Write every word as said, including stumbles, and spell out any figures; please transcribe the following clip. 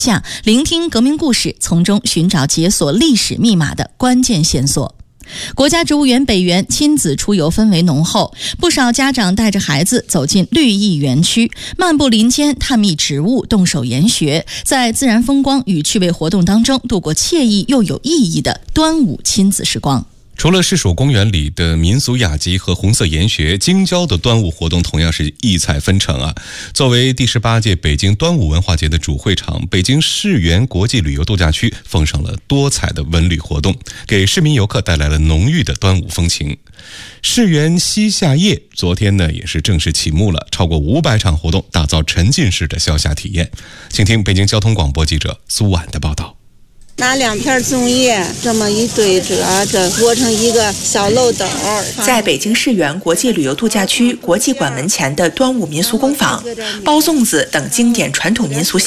下，聆听革命故事，从中寻找解锁历史密码的关键线索。国家植物园北园亲子出游氛围浓厚，不少家长带着孩子走进绿意园区，漫步林间，探秘植物，动手研学，在自然风光与趣味活动当中度过惬意又有意义的端午亲子时光。 除了市属公园里的民俗雅集和红色研学，京郊的端午活动同样是异彩纷呈啊！作为第十八届北京端午文化节的主会场，北京世园国际旅游度假区奉上了多彩的文旅活动，给市民游客带来了浓郁的端午风情。世园西夏夜昨天呢也是正式启幕了，超过五百场活动，打造沉浸式的消夏体验。请听北京交通广播记者苏婉的报道。 拿两片粽叶这么一对折着窝成一个小漏斗。 在北京世园国际旅游度假区国际馆门前的端午民俗工坊，包粽子等经典传统民俗